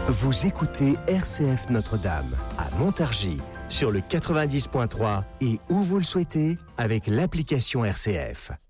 Vous écoutez RCF Notre-Dame à Montargis sur le 90.3 et où vous le souhaitez avec l'application RCF.